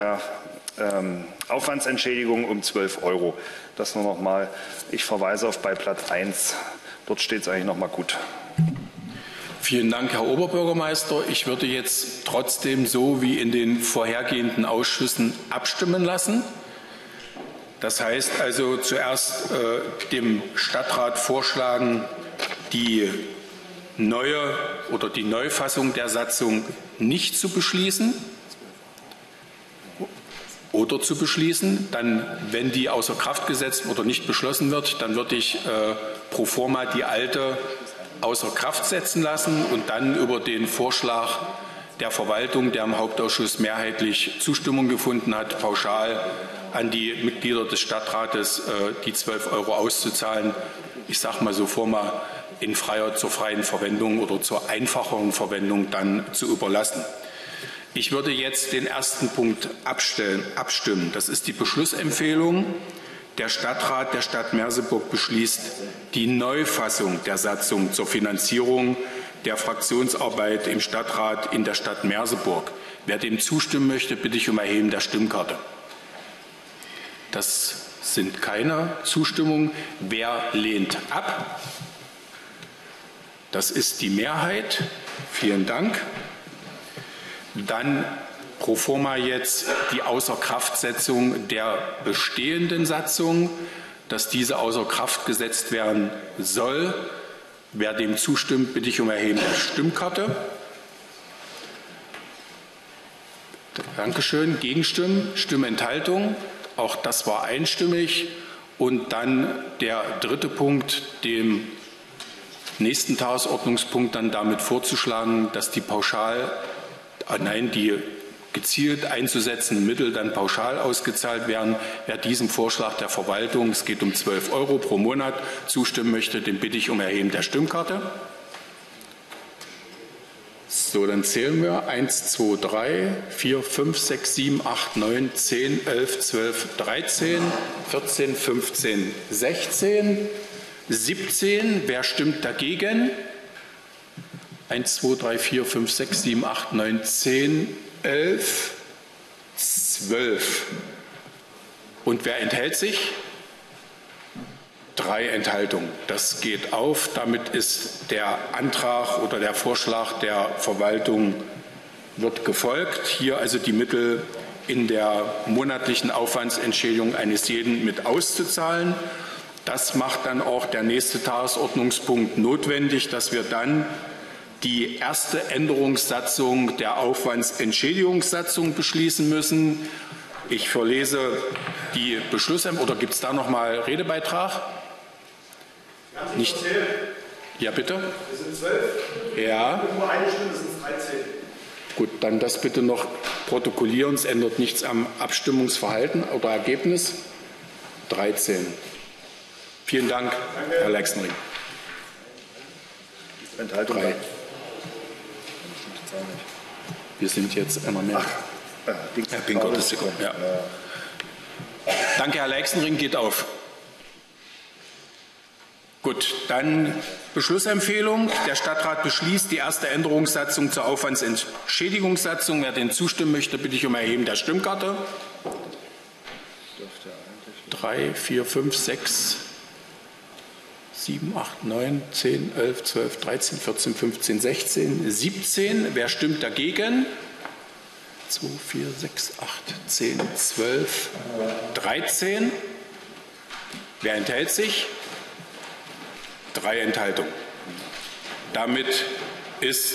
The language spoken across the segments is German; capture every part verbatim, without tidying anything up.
Ja, ähm, Aufwandsentschädigung um zwölf Euro. Das nur noch mal. Ich verweise auf bei Blatt eins. Dort steht es eigentlich noch mal gut. Vielen Dank, Herr Oberbürgermeister. Ich würde jetzt trotzdem so wie in den vorhergehenden Ausschüssen abstimmen lassen. Das heißt also zuerst äh, dem Stadtrat vorschlagen, die neue oder die Neufassung der Satzung nicht zu beschließen oder zu beschließen. Dann, wenn die außer Kraft gesetzt oder nicht beschlossen wird, dann würde ich äh, pro forma die alte außer Kraft setzen lassen und dann über den Vorschlag der Verwaltung, der im Hauptausschuss mehrheitlich Zustimmung gefunden hat, pauschal an die Mitglieder des Stadtrates äh, die zwölf Euro auszuzahlen. Ich sage mal so forma in freier, zur freien Verwendung oder zur einfacheren Verwendung dann zu überlassen. Ich würde jetzt den ersten Punkt abstellen, abstimmen. Das ist die Beschlussempfehlung. Der Stadtrat der Stadt Merseburg beschließt die Neufassung der Satzung zur Finanzierung der Fraktionsarbeit im Stadtrat in der Stadt Merseburg. Wer dem zustimmen möchte, bitte ich um Erheben der Stimmkarte. Das sind keine Zustimmungen. Wer lehnt ab? Das ist die Mehrheit. Vielen Dank. Dann pro forma jetzt die Außerkraftsetzung der bestehenden Satzung, dass diese außer Kraft gesetzt werden soll. Wer dem zustimmt, bitte ich um Erheben der Stimmkarte. Dankeschön. Gegenstimmen, Stimmenthaltung. Auch das war einstimmig. Und dann der dritte Punkt, dem nächsten Tagesordnungspunkt dann damit vorzuschlagen, dass die pauschal, nein, die gezielt einzusetzenden Mittel dann pauschal ausgezahlt werden. Wer diesem Vorschlag der Verwaltung, es geht um zwölf Euro pro Monat, zustimmen möchte, den bitte ich um Erheben der Stimmkarte. So, dann zählen wir eins, zwei, drei, vier, fünf, sechs, sieben, acht, neun, zehn, elf, zwölf, dreizehn, vierzehn, fünfzehn, sechzehn, siebzehn. Wer stimmt dagegen? eins, zwei, drei, vier, fünf, sechs, sieben, acht, neun, zehn, elf, zwölf. Und wer enthält sich? Drei Enthaltungen. Das geht auf. Damit ist der Antrag oder der Vorschlag der Verwaltung wird gefolgt. Hier also die Mittel in der monatlichen Aufwandsentschädigung eines jeden mit auszuzahlen. Das macht dann auch der nächste Tagesordnungspunkt notwendig, dass wir dann die erste Änderungssatzung der Aufwandsentschädigungssatzung beschließen müssen. Ich verlese die Beschlussempfehlung. Oder gibt es da noch mal Redebeitrag? Nicht. Ja, bitte. Es sind zwölf. Ja. Nur eine Stimme sind dreizehn. Gut, dann das bitte noch protokollieren. Es ändert nichts am Abstimmungsverhalten oder Ergebnis. dreizehn. Vielen Dank, Danke. Herr Leixenring. Enthaltung. Drei. Wir sind jetzt immer mehr. Ach, äh, Herr Pinkert ist gekommen. Ja. Ja. Danke, Herr Leixenring. Geht auf. Gut, dann Beschlussempfehlung. Der Stadtrat beschließt die erste Änderungssatzung zur Aufwandsentschädigungssatzung. Wer den zustimmen möchte, bitte ich um Erheben der Stimmkarte. Drei, vier, fünf, sechs, sieben, acht, neun, zehn, elf, zwölf, dreizehn, vierzehn, fünfzehn, sechzehn, siebzehn. Wer stimmt dagegen? zwei, vier, sechs, acht, zehn, zwölf, dreizehn. Wer enthält sich? Drei Enthaltungen. Damit ist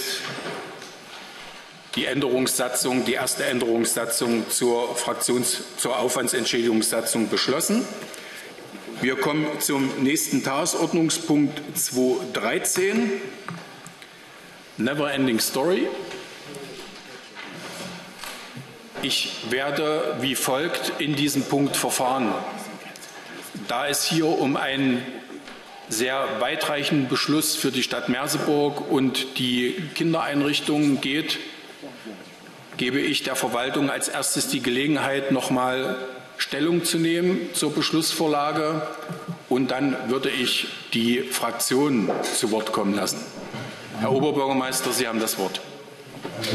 die Änderungssatzung, die erste Änderungssatzung zur Fraktions-, zur Aufwandsentschädigungssatzung beschlossen. Wir kommen zum nächsten Tagesordnungspunkt zwei Punkt dreizehn. Never Ending Story. Ich werde wie folgt in diesem Punkt verfahren. Da es hier um einen sehr weitreichenden Beschluss für die Stadt Merseburg und die Kindereinrichtungen geht, gebe ich der Verwaltung als erstes die Gelegenheit, noch mal Stellung zu nehmen zur Beschlussvorlage, und dann würde ich die Fraktionen zu Wort kommen lassen. Herr Oberbürgermeister, Sie haben das Wort.